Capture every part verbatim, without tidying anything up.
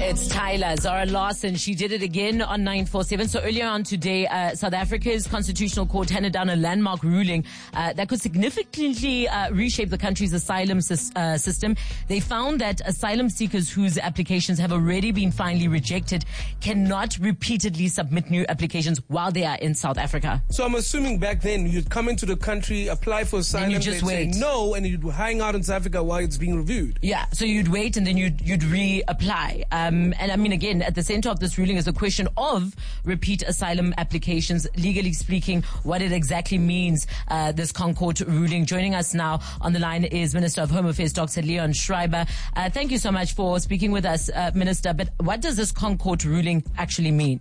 It's Tyler, Zara Larson. She did it again on nine four seven. So earlier on today, uh, South Africa's Constitutional Court handed down a landmark ruling uh, that could significantly uh, reshape the country's asylum sy- uh, system. They found that asylum seekers whose applications have already been finally rejected cannot repeatedly submit new applications while they are in South Africa. So I'm assuming back then you'd come into the country, apply for asylum, you just they'd wait. say no, and you'd hang out in South Africa while it's being reviewed. Yeah, so you'd wait and then you'd, you'd reapply. Um, and I mean, again, at the center of this ruling is the question of repeat asylum applications, legally speaking, what it exactly means, uh, this Concord ruling. Joining us now on the line is Minister of Home Affairs, Doctor Leon Schreiber. Uh, thank you so much for speaking with us, uh, Minister. But what does this Concord ruling actually mean?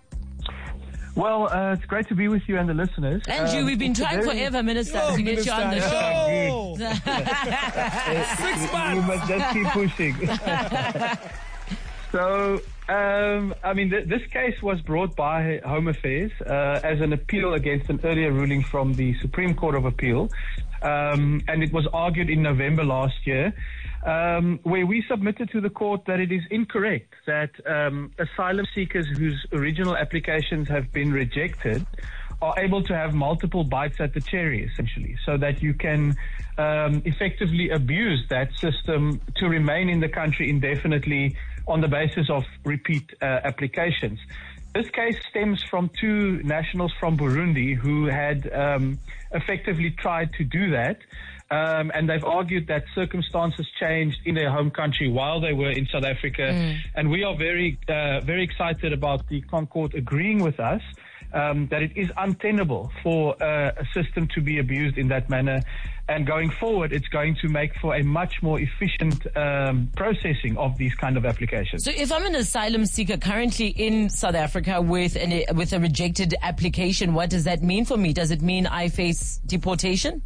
Well, uh, it's great to be with you and the listeners. And um, you, we've been trying very... forever, Minister, oh, to Minister. get you on the oh. show. Six months. You must just keep pushing. So, um, I mean, th- this case was brought by Home Affairs uh, as an appeal against an earlier ruling from the Supreme Court of Appeal. Um, and it was argued in November last year, um, where we submitted to the court that it is incorrect that um, asylum seekers whose original applications have been rejected are able to have multiple bites at the cherry, essentially, so that you can um, effectively abuse that system to remain in the country indefinitely on the basis of repeat uh, applications. This case stems from two nationals from Burundi who had um, effectively tried to do that. Um, and they've argued that circumstances changed in their home country while they were in South Africa. Mm. And we are very, uh, very excited about the Concord agreeing with us um, that it is untenable for uh, a system to be abused in that manner. And going forward, it's going to make for a much more efficient um, processing of these kind of applications. So if I'm an asylum seeker currently in South Africa with an, with a rejected application, what does that mean for me? Does it mean I face deportation?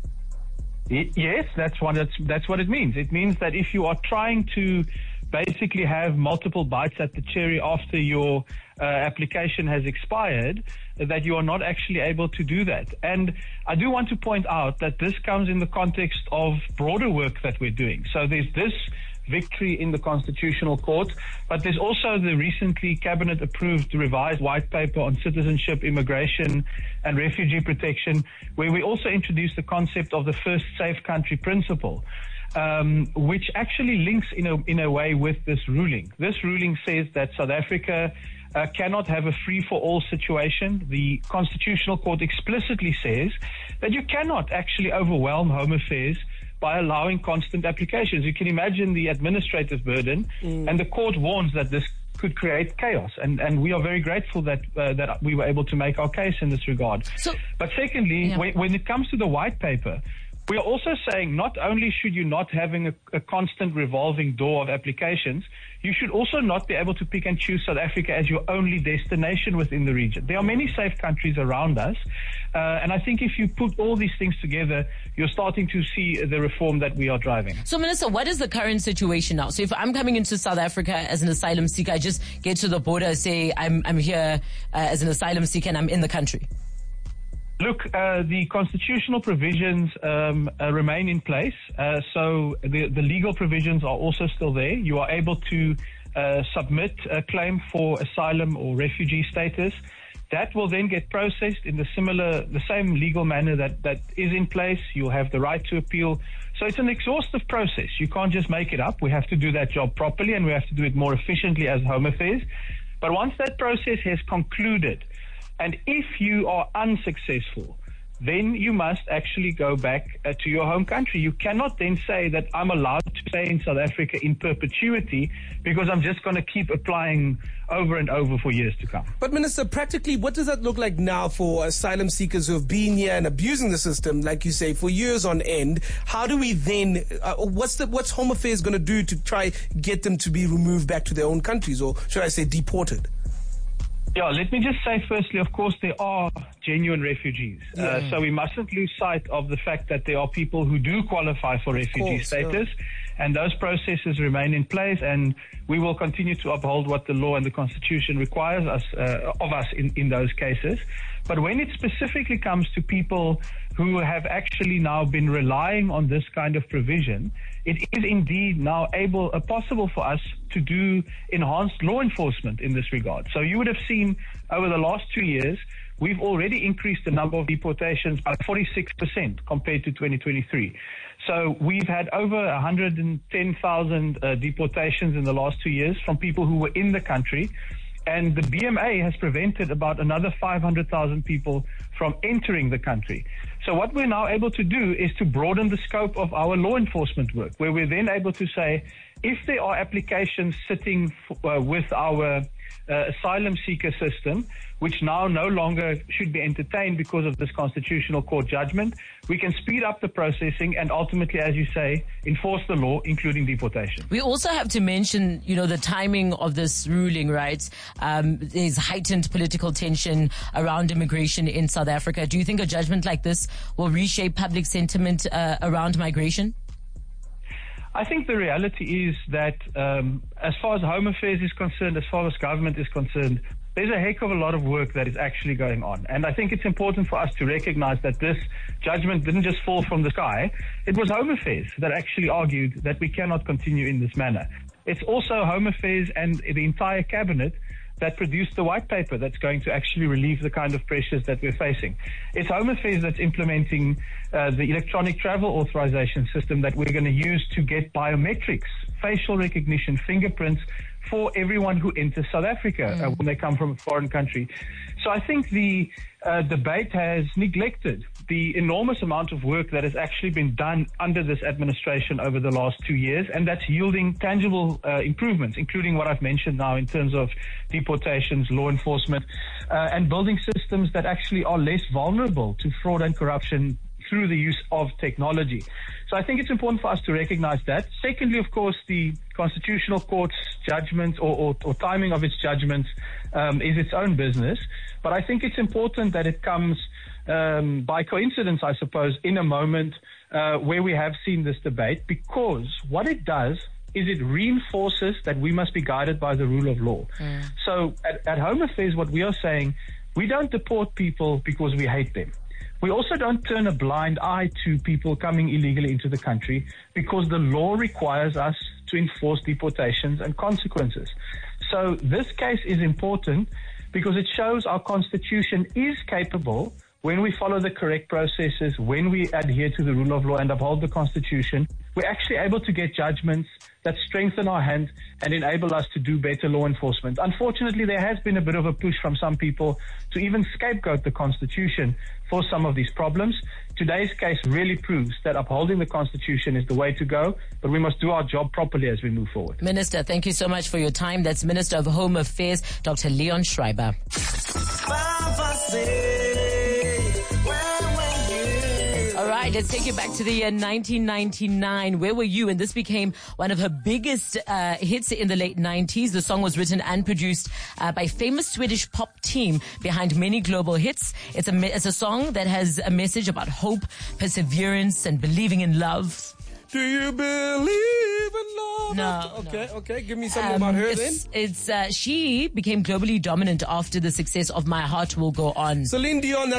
Yes, that's what it's, that's what it means. It means that if you are trying to basically have multiple bites at the cherry after your uh, application has expired, that you are not actually able to do that. And I do want to point out that this comes in the context of broader work that we're doing. So there's this victory in the Constitutional Court, but there's also the recently cabinet-approved revised white paper on citizenship, immigration, and refugee protection, where we also introduced the concept of the first safe country principle, um, which actually links in a, in a way with this ruling. This ruling says that South Africa uh, cannot have a free-for-all situation. The Constitutional Court explicitly says that you cannot actually overwhelm Home Affairs by allowing constant applications. You can imagine the administrative burden, mm. and the court warns that this could create chaos. And, and we are very grateful that uh, that we were able to make our case in this regard. So, but secondly, yeah. when, when it comes to the white paper, we are also saying not only should you not having a, a constant revolving door of applications, you should also not be able to pick and choose South Africa as your only destination within the region. There are many safe countries around us, uh, and I think if you put all these things together, you're starting to see the reform that we are driving. So, Minister, what is the current situation now? So if I'm coming into South Africa as an asylum seeker, I just get to the border, say I'm, I'm here uh, as an asylum seeker and I'm in the country. Look, uh, the constitutional provisions um, uh, remain in place. Uh, so the, the legal provisions are also still there. You are able to uh, submit a claim for asylum or refugee status. That will then get processed in the similar, the same legal manner that, that is in place. You'll have the right to appeal. So it's an exhaustive process. You can't just make it up. We have to do that job properly, and we have to do it more efficiently as Home Affairs. But once that process has concluded, and if you are unsuccessful, then you must actually go back uh, to your home country. You cannot then say that I'm allowed to stay in South Africa in perpetuity because I'm just going to keep applying over and over for years to come. But Minister, practically, what does that look like now for asylum seekers who have been here and abusing the system, like you say, for years on end? How do we then, uh, what's the, what's Home Affairs going to do to try get them to be removed back to their own countries, or should I say deported? Yeah, let me just say firstly, of course, there are genuine refugees. Yeah. Uh, so we mustn't lose sight of the fact that there are people who do qualify for refugee course, status. Yeah. And those processes remain in place, and we will continue to uphold what the law and the Constitution requires us uh, of us in, in those cases. But when it specifically comes to people who have actually now been relying on this kind of provision, it is indeed now able, uh, possible for us to do enhanced law enforcement in this regard. So you would have seen over the last two years, we've already increased the number of deportations by forty-six percent compared to twenty twenty-three. So we've had over one hundred ten thousand uh, deportations in the last two years from people who were in the country. And the B M A has prevented about another five hundred thousand people from entering the country. So what we're now able to do is to broaden the scope of our law enforcement work, where we're then able to say, if there are applications sitting f- uh, with our uh, asylum seeker system, which now no longer should be entertained because of this constitutional court judgment, we can speed up the processing and ultimately, as you say, enforce the law, including deportation. We also have to mention, you know, the timing of this ruling, right? Um, there's heightened political tension around immigration in South Africa. Do you think a judgment like this will reshape public sentiment uh, around migration? I think the reality is that um, as far as Home Affairs is concerned, as far as government is concerned, there's a heck of a lot of work that is actually going on. And I think it's important for us to recognize that this judgment didn't just fall from the sky. It was Home Affairs that actually argued that we cannot continue in this manner. It's also Home Affairs and the entire cabinet that produced the white paper that's going to actually relieve the kind of pressures that we're facing. It's Home Affairs that's implementing uh, the electronic travel authorization system that we're going to use to get biometrics, facial recognition, fingerprints for everyone who enters South Africa mm. uh, when they come from a foreign country. So I think the uh, debate has neglected the enormous amount of work that has actually been done under this administration over the last two years, and that's yielding tangible uh, improvements, including what I've mentioned now in terms of deportations, law enforcement, uh, and building systems that actually are less vulnerable to fraud and corruption through the use of technology. So I think it's important for us to recognize that. Secondly, of course, the Constitutional Court's judgment or, or, or timing of its judgment um, is its own business. But I think it's important that it comes um, by coincidence, I suppose, in a moment uh, where we have seen this debate, because what it does is it reinforces that we must be guided by the rule of law. Mm. So at, at Home Affairs, what we are saying, we don't deport people because we hate them. We also don't turn a blind eye to people coming illegally into the country because the law requires us to enforce deportations and consequences. So this case is important because it shows our Constitution is capable, when we follow the correct processes, when we adhere to the rule of law and uphold the Constitution, we're actually able to get judgments that strengthen our hand and enable us to do better law enforcement. Unfortunately, there has been a bit of a push from some people to even scapegoat the Constitution for some of these problems. Today's case really proves that upholding the Constitution is the way to go, but we must do our job properly as we move forward. Minister, thank you so much for your time. That's Minister of Home Affairs, Doctor Leon Schreiber. All right, let's take you back to the year nineteen ninety-nine. Where were you? And this became one of her biggest uh, hits in the late nineties. The song was written and produced uh, by famous Swedish pop team behind many global hits. It's a, it's a song that has a message about hope, perseverance, and believing in love. Do you believe in love? No. Okay, no. okay. Give me something um, about her it's, then. It's uh, she became globally dominant after the success of My Heart Will Go On. Celine Dion. That's